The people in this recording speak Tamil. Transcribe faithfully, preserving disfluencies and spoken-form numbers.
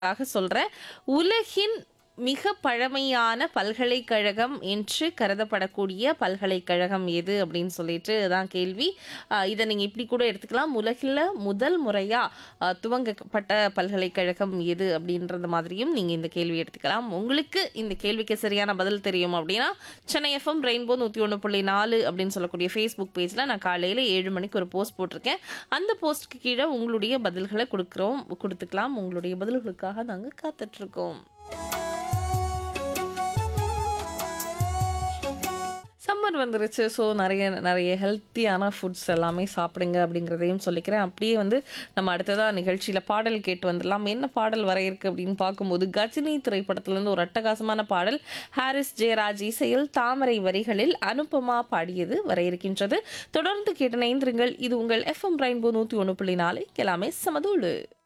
ஆக சொல்றேன். உலகின் மிக பழமையான பல்கலைக்கழகம் என்று கருதப்படக்கூடிய பல்கலைக்கழகம் எது அப்படின்னு சொல்லிட்டு தான் கேள்வி. அ இத நீங்க இப்படி கூட எடுத்துக்கலாம். உலகில முதல் முறையா அ துவங்கப்பட்ட பல்கலைக்கழகம் எது அப்படின்றது மாதிரியும் நீங்க இந்த கேள்வி எடுத்துக்கலாம். உங்களுக்கு இந்த கேள்விக்கு சரியான பதில் தெரியும் அப்படின்னா, சென்னை எஃப்எம் ரெயின்போ நூற்றி ஒன்று புள்ளி நான்கு அப்படின்னு சொல்லக்கூடிய Facebook பேஜ்ல நான் காலையில ஏழு மணிக்கு ஒரு போஸ்ட் போட்டிருக்கேன். அந்த போஸ்ட்க்கு கீழ உங்களுடைய பதில்கள குடுக்குறோம் குடுத்துக்கலாம். உங்களுடைய பதில்களுக்காக நாங்க காத்துட்ருக்கோம். சம்மர் வந்துருச்சு. ஸோ நெறைய நெறைய ஹெல்த்தியான ஃபுட்ஸ் எல்லாமே சாப்பிடுங்க அப்படிங்கிறதையும் சொல்லிக்கிறேன். அப்படியே வந்து நம்ம அடுத்ததா நிகழ்ச்சியில பாடல் கேட்டு வந்துடலாம். என்ன பாடல் வர இருக்கு அப்படின்னு பார்க்கும்போது, கஜினி திரைப்படத்திலிருந்து ஒரு அட்டகாசமான பாடல் ஹாரிஸ் ஜெயராஜ் இசையில் தாமரை வரிகளில் அனுபமா பாடியது வர இருக்கின்றது. தொடர்ந்து கேட்டு இணைந்திருங்கள். இது உங்கள் எஃப்எம் ரெயின்போ நூற்றி ஒன்று புள்ளி நான்கு எல்லாமே சமதூளு.